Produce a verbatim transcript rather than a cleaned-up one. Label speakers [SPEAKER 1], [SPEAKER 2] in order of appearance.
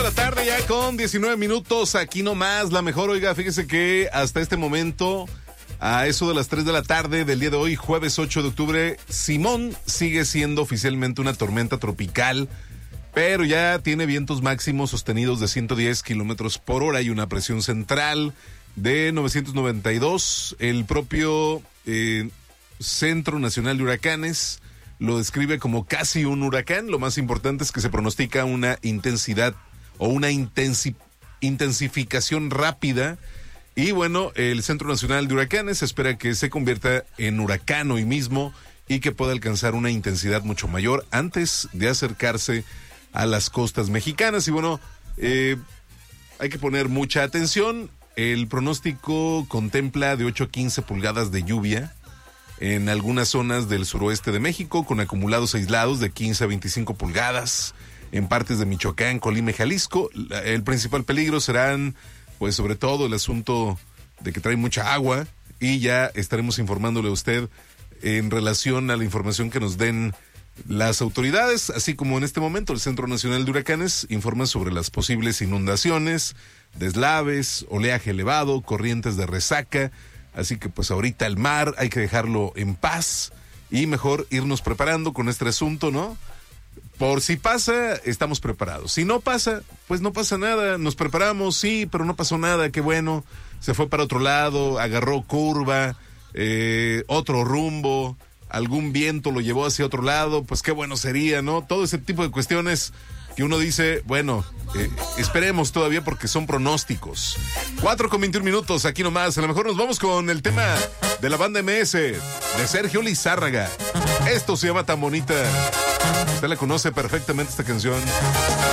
[SPEAKER 1] la tarde ya con diecinueve minutos, aquí nomás, la mejor. Oiga, fíjese que hasta este momento, a eso de las tres de la tarde del día de hoy, jueves ocho de octubre, Simón sigue siendo oficialmente una tormenta tropical, pero ya tiene vientos máximos sostenidos de ciento diez kilómetros por hora y una presión central de novecientos noventa y dos. El propio eh, Centro Nacional de Huracanes lo describe como casi un huracán. Lo más importante es que se pronostica una intensidad o una intensi- intensificación rápida. Y bueno, el Centro Nacional de Huracanes espera que se convierta en huracán hoy mismo y que pueda alcanzar una intensidad mucho mayor antes de acercarse a las costas mexicanas. Y bueno, eh, hay que poner mucha atención. El pronóstico contempla de ocho a quince pulgadas de lluvia en algunas zonas del suroeste de México, con acumulados aislados de quince a veinticinco pulgadas en partes de Michoacán, Colima y Jalisco. El principal peligro serán, pues sobre todo, el asunto de que trae mucha agua, y ya estaremos informándole a usted en relación a la información que nos den las autoridades, así como en este momento el Centro Nacional de Huracanes informa sobre las posibles inundaciones, deslaves, oleaje elevado, corrientes de resaca. Así que pues ahorita el mar hay que dejarlo en paz y mejor irnos preparando con este asunto, ¿no? Por si pasa, estamos preparados. Si no pasa, pues no pasa nada. Nos preparamos, sí, pero no pasó nada. Qué bueno. Se fue para otro lado, agarró curva, eh, otro rumbo, algún viento lo llevó hacia otro lado. Pues qué bueno sería, ¿no? Todo ese tipo de cuestiones que uno dice, bueno, eh, esperemos todavía porque son pronósticos. cuatro con veintiún minutos, aquí nomás. A lo mejor nos vamos con el tema de la banda M S, de Sergio Lizárraga. Esto se llama Tan Bonita. Usted la conoce perfectamente, esta canción.